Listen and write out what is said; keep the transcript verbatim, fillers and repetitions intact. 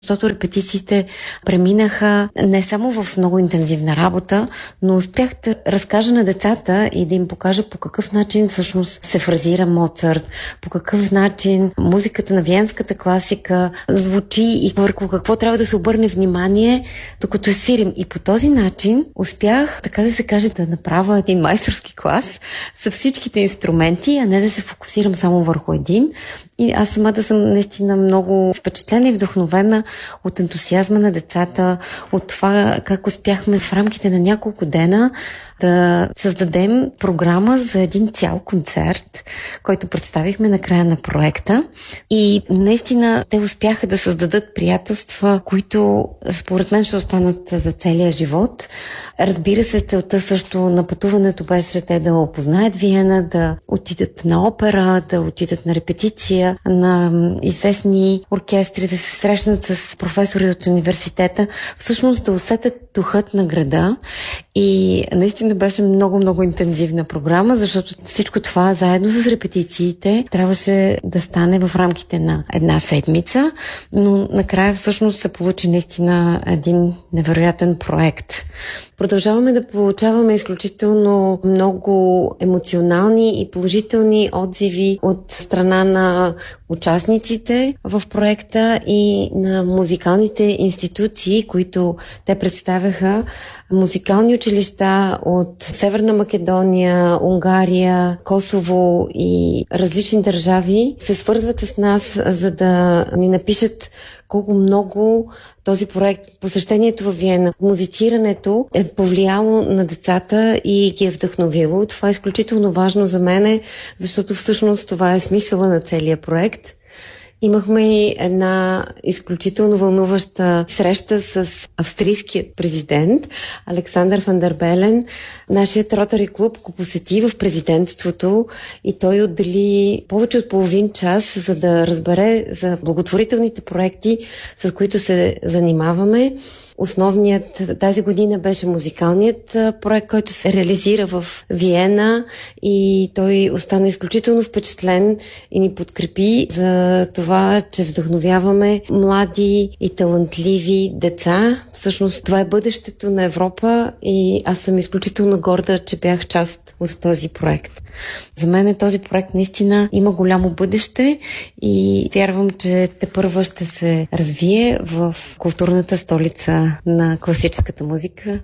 защото репетициите преминаха не само в много интензивна работа, но успях да разкажа на децата и да им покажа по какъв начин всъщност се фразира Моцарт, по какъв начин музиката на виенската класика звучи и върху какво трябва да се обърне внимание, докато я свирим. И по този начин успях, така да се каже, да направя един майсторски клас с всичките инструменти, а не да се фокусирам само върху един. И аз самата съм наистина много впечатлена и вдъхновена от ентусиазма на децата, от това как успяхме в рамките на няколко дена да създадем програма за един цял концерт, който представихме на края на проекта. И наистина те успяха да създадат приятелства, които според мен ще останат за целия живот. Разбира се, целта също на пътуването беше те да опознаят Виена, да отидат на опера, да отидат на репетиция, на известни оркестри, да се срещнат с професори от университета, всъщност да усетят духът на града. И наистина беше много-много интензивна програма, защото всичко това заедно с репетициите трябваше да стане в рамките на една седмица, но накрая всъщност се получи наистина един невероятен проект. Продължаваме да получаваме изключително много емоционални и положителни отзиви от страна на участниците в проекта и на музикалните институции, които те представяха. Музикални училища от Северна Македония, Унгария, Косово и различни държави се свързват с нас, за да ни напишат колко много този проект, посещението във Виена, музицирането е повлияло на децата и ги е вдъхновило. Това е изключително важно за мене, защото всъщност това е смисъла на целия проект. Имахме и една изключително вълнуваща среща с австрийският президент Александър Ван дер Белен. Нашият Ротари клуб го посети в президентството и той отдели повече от половин час, за да разбере за благотворителните проекти, с които се занимаваме. Основният тази година беше музикалният проект, който се реализира в Виена и той остана изключително впечатлен и ни подкрепи за това, че вдъхновяваме млади и талантливи деца. Всъщност това е бъдещето на Европа и аз съм изключително горда, че бях част от този проект. За мен този проект наистина има голямо бъдеще и вярвам, че тепърва ще се развие в културната столица на класическата музика.